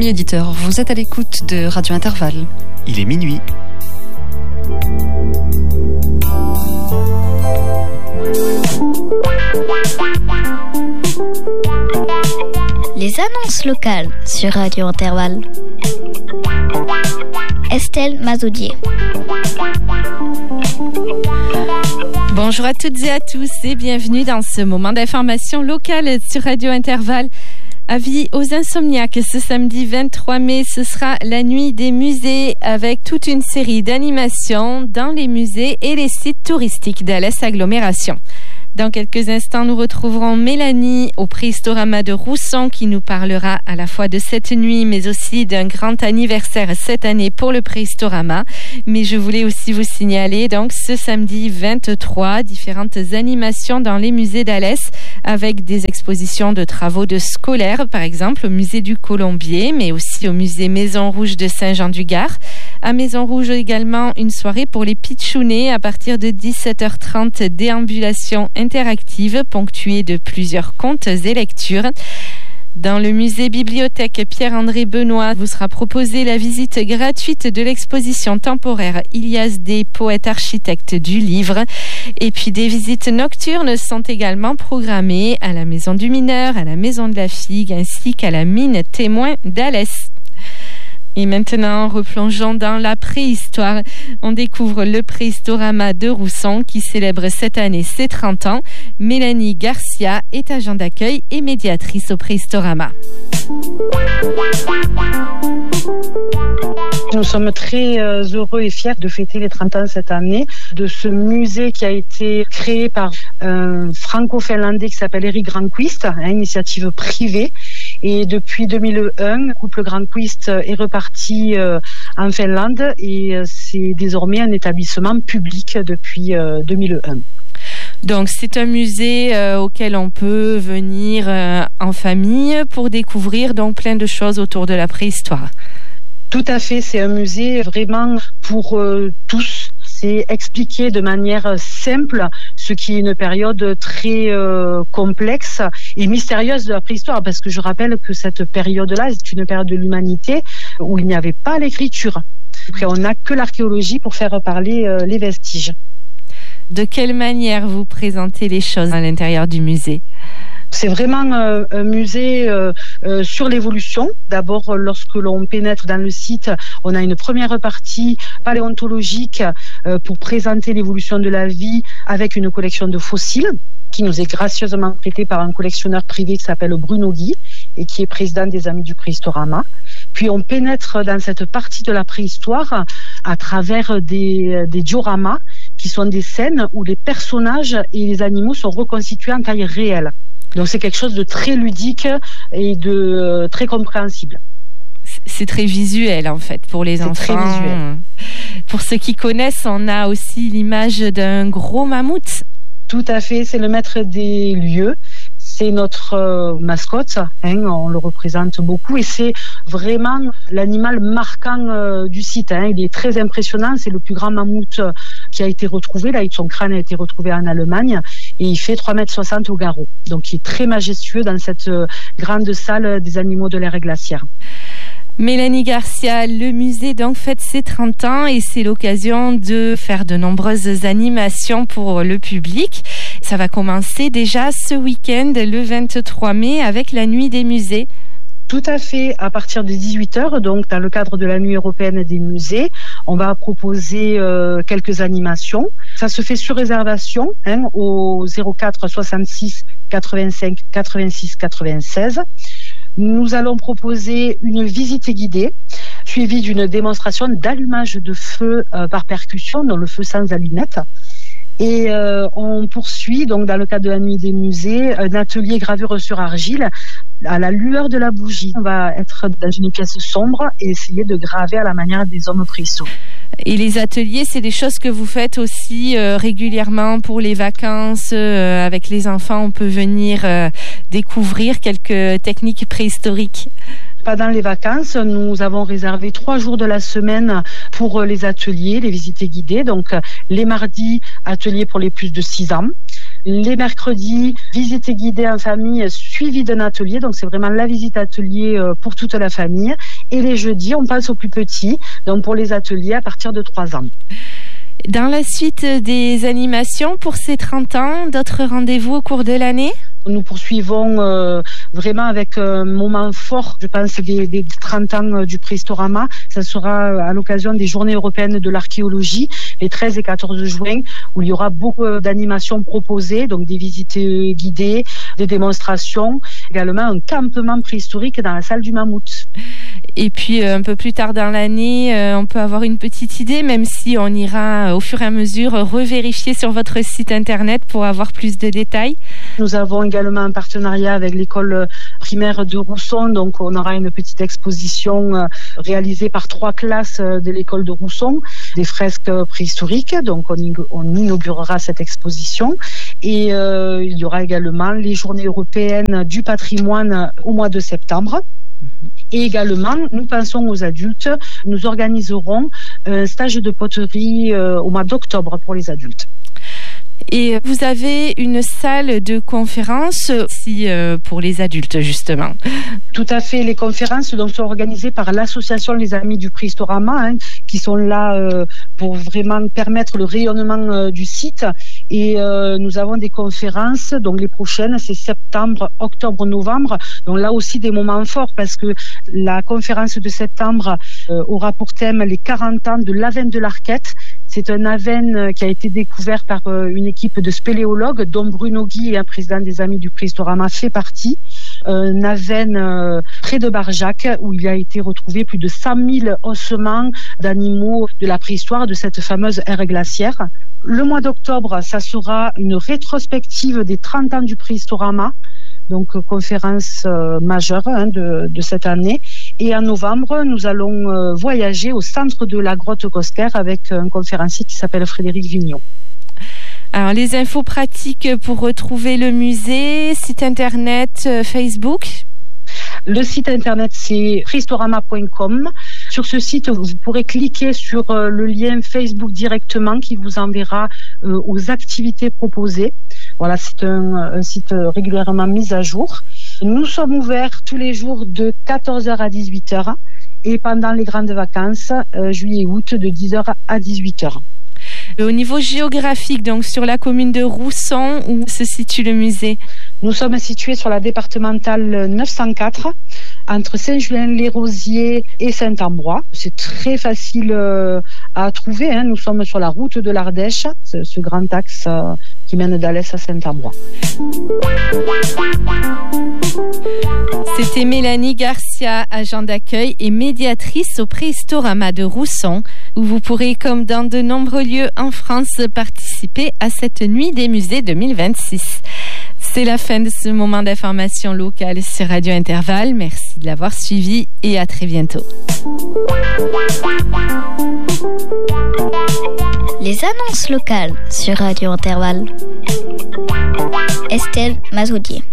Amis auditeurs, vous êtes à l'écoute de Radio Intervalle. Il est minuit. Les annonces locales sur Radio Intervalle. Estelle Mazaudier. Bonjour à toutes et à tous et bienvenue dans ce moment d'information locale sur Radio Intervalle. Avis aux insomniaques, ce samedi 23 mai, ce sera la nuit des musées avec toute une série d'animations dans les musées et les sites touristiques d'Alès Agglomération. Dans quelques instants, nous retrouverons Mélanie au Préhistorama de Rousson qui nous parlera à la fois de cette nuit mais aussi d'un grand anniversaire cette année pour le Préhistorama. Mais je voulais aussi vous signaler donc ce samedi 23 différentes animations dans les musées d'Alès avec des expositions de travaux de scolaires par exemple au musée du Colombier mais aussi au musée Maison Rouge de Saint-Jean-du-Gard. À Maison Rouge également une soirée pour les pitchounets à partir de 17h30, déambulation interactive ponctuée de plusieurs contes et lectures. Dans le musée bibliothèque Pierre-André Benoît vous sera proposée la visite gratuite de l'exposition temporaire Ilias des poètes architectes du livre. Et puis des visites nocturnes sont également programmées à la Maison du Mineur, à la Maison de la Figue ainsi qu'à la mine Témoin d'Alès. Et maintenant, replongeons dans la préhistoire. On découvre le Préhistorama de Rousson qui célèbre cette année ses 30 ans. Mélanie Garcia est agent d'accueil et médiatrice au Préhistorama. Nous sommes très heureux et fiers de fêter les 30 ans cette année de ce musée qui a été créé par un franco-finlandais qui s'appelle Erik Granqvist, une initiative privée. Et depuis 2001, le couple Granqvist est reparti en Finlande et c'est désormais un établissement public depuis 2001. Donc c'est un musée auquel on peut venir en famille pour découvrir donc plein de choses autour de la préhistoire. Tout à fait, c'est un musée vraiment pour tous. C'est expliquer de manière simple ce qui est une période très complexe et mystérieuse de la préhistoire, parce que je rappelle que cette période-là, c'est une période de l'humanité où il n'y avait pas l'écriture. Et on n'a que l'archéologie pour faire parler les vestiges. De quelle manière vous présentez les choses à l'intérieur du musée ? C'est vraiment un musée sur l'évolution. D'abord, lorsque l'on pénètre dans le site, on a une première partie paléontologique pour présenter l'évolution de la vie avec une collection de fossiles qui nous est gracieusement prêtée par un collectionneur privé qui s'appelle Bruno Guy et qui est président des Amis du Préhistorama. Puis on pénètre dans cette partie de la préhistoire à travers des dioramas qui sont des scènes où les personnages et les animaux sont reconstitués en taille réelle. Donc c'est quelque chose de très ludique et de très compréhensible. C'est très visuel en fait pour les enfants. C'est très visuel. Pour ceux qui connaissent, on a aussi l'image d'un gros mammouth. Tout à fait, c'est le maître des lieux. C'est notre mascotte, on le représente beaucoup et c'est vraiment l'animal marquant du site. Il est très impressionnant, c'est le plus grand mammouth qui a été retrouvé. Là, son crâne a été retrouvé en Allemagne et il fait 3,60 m au garrot. Donc il est très majestueux dans cette grande salle des animaux de l'ère glaciaire. Mélanie Garcia, le musée donc fête ses 30 ans et c'est l'occasion de faire de nombreuses animations pour le public. Ça va commencer déjà ce week-end, le 23 mai, avec la nuit des musées. Tout à fait, à partir de 18h, donc dans le cadre de la nuit européenne des musées, on va proposer quelques animations. Ça se fait sur réservation au 04 66 85 86 96. Nous allons proposer une visite guidée suivie d'une démonstration d'allumage de feu par percussion, dans le feu sans allumette. Et on poursuit, donc dans le cadre de la nuit des musées, un atelier gravure sur argile à la lueur de la bougie. On va être dans une pièce sombre et essayer de graver à la manière des hommes préhistoriques. Et les ateliers, c'est des choses que vous faites aussi régulièrement pour les vacances. Avec les enfants, on peut venir découvrir quelques techniques préhistoriques. Pendant les vacances, nous avons réservé 3 jours de la semaine pour les ateliers, les visites guidées. Donc, les mardis, ateliers pour les plus de 6 ans. Les mercredis, visite guidée en famille suivie d'un atelier. Donc, c'est vraiment la visite atelier pour toute la famille. Et les jeudis, on passe aux plus petits. Donc, pour les ateliers à partir de 3 ans. Dans la suite des animations pour ces 30 ans, d'autres rendez-vous au cours de l'année ? Nous poursuivons vraiment avec un moment fort, je pense, des 30 ans du Préhistorama. Ça sera à l'occasion des Journées européennes de l'archéologie, les 13 et 14 juin, où il y aura beaucoup d'animations proposées, donc des visites guidées, des démonstrations, également un campement préhistorique dans la salle du Mammouth. Et puis un peu plus tard dans l'année, on peut avoir une petite idée, même si on ira au fur et à mesure revérifier sur votre site internet pour avoir plus de détails. Nous avons également un partenariat avec l'école primaire de Rousson, donc on aura une petite exposition réalisée par 3 classes de l'école de Rousson, des fresques préhistoriques, donc on inaugurera cette exposition. Et il y aura également les Journées européennes du patrimoine au mois de septembre. Et également, nous pensons aux adultes. Nous organiserons un stage de poterie au mois d'octobre pour les adultes. Et vous avez une salle de conférence aussi pour les adultes, justement. Tout à fait. Les conférences donc, sont organisées par l'association Les Amis du Préhistorama, qui sont là pour vraiment permettre le rayonnement du site. Et nous avons des conférences, donc les prochaines, c'est septembre, octobre, novembre. Donc là aussi des moments forts parce que la conférence de septembre aura pour thème les 40 ans de l'Aven de l'Arquette. C'est un aven qui a été découvert par une équipe de spéléologues, dont Bruno Guy, un président des Amis du Préhistorama, fait partie. Un aven près de Barjac, où il a été retrouvé plus de 100 000 ossements d'animaux de la préhistoire, de cette fameuse ère glaciaire. Le mois d'octobre, ça sera une rétrospective des 30 ans du Préhistorama, donc conférence majeure de cette année. Et en novembre, nous allons voyager au centre de la grotte Cosquer avec un conférencier qui s'appelle Frédéric Vignon. Alors, les infos pratiques pour retrouver le musée, site internet, Facebook. Le site internet, c'est préhistorama.com. Sur ce site, vous pourrez cliquer sur le lien Facebook directement qui vous enverra aux activités proposées. Voilà, c'est un site régulièrement mis à jour. Nous sommes ouverts tous les jours de 14h à 18h et pendant les grandes vacances, juillet et août, de 10h à 18h. Au niveau géographique, donc sur la commune de Rousson, où se situe le musée ? Nous sommes situés sur la départementale 904, entre Saint-Julien-les-Rosiers et Saint-Ambrois. C'est très facile à trouver. Nous sommes sur la route de l'Ardèche, ce grand axe qui mène d'Alès à Saint-Ambrois. C'était Mélanie Garcia, agent d'accueil et médiatrice au Préhistorama de Rousson, où vous pourrez, comme dans de nombreux lieux en France, participer à cette nuit des musées 2026. C'est la fin de ce moment d'information locale sur Radio Intervalle. Merci de l'avoir suivi et à très bientôt. Les annonces locales sur Radio Intervalle. Estelle Mazoudier.